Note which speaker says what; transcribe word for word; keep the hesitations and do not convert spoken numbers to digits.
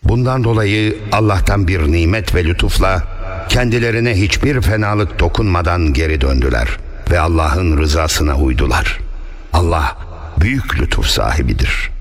Speaker 1: Bundan dolayı Allah'tan bir nimet ve lütufla kendilerine hiçbir fenalık dokunmadan geri döndüler ve Allah'ın rızasına uydular. Allah büyük lütuf sahibidir.